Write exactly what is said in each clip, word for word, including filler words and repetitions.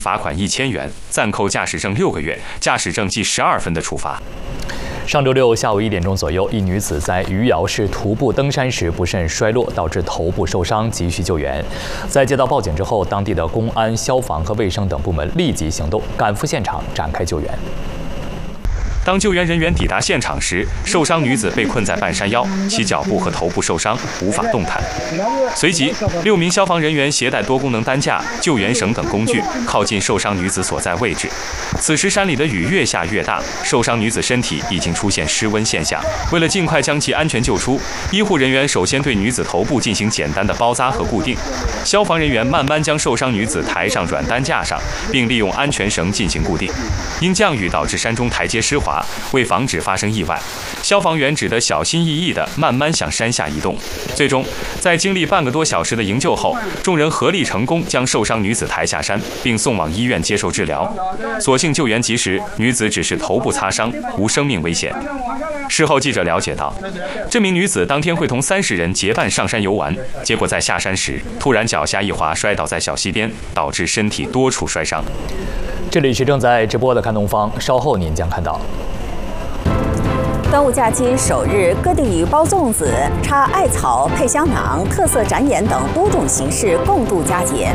罚款一千元，暂扣驾驶证六个月，驾驶证记十二分的处罚。 上周六下午一点钟左右，一女子在余姚市徒步登山时不慎摔落，导致头部受伤，急需救援。在接到报警之后，当地的公安、消防和卫生等部门立即行动，赶赴现场展开救援。 当救援人员抵达现场时，受伤女子被困在半山腰，其脚部和头部受伤，无法动弹。随即，六名消防人员携带多功能担架、救援绳等工具，靠近受伤女子所在位置。此时山里的雨越下越大，受伤女子身体已经出现失温现象。为了尽快将其安全救出，医护人员首先对女子头部进行简单的包扎和固定，消防人员慢慢将受伤女子抬上软担架上，并利用安全绳进行固定。因降雨导致山中台阶湿滑，为防止发生意外，消防员只得小心翼翼地慢慢向山下移动。最终，在经历半个多小时的营救后，众人合力成功将受伤女子抬下山，并送往医院接受治疗。所幸救援及时，女子只是头部擦伤，无生命危险。事后记者了解到，这名女子当天会同三十人结伴上山游玩，结果在下山时突然脚下一滑，摔倒在小溪边，导致身体多处摔伤。 这里是正在直播的看东方，稍后您将看到。 端午假期首日，各地以包粽子、插艾草、配香囊、特色展演等多种形式共度佳节。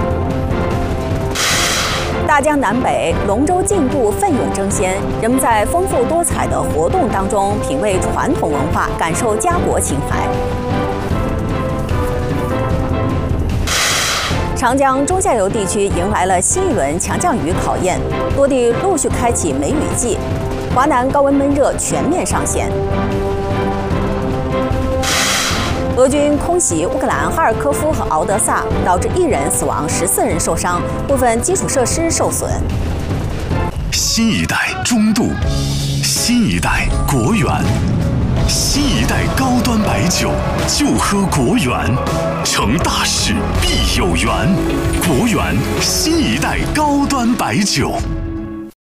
大江南北，龙舟竞渡奋勇争先，人们在丰富多彩的活动当中品味传统文化，感受家国情怀。长江中下游地区迎来了新一轮强降雨考验，多地陆续开启梅雨季，华南高温闷热全面上线。俄军空袭乌克兰哈尔科夫和敖德萨，导致一人死亡，十四人受伤，部分基础设施受损。 新一代中度，新一代国源，新一代高端白酒就喝国源，成大事必有缘。国源新一代高端白酒。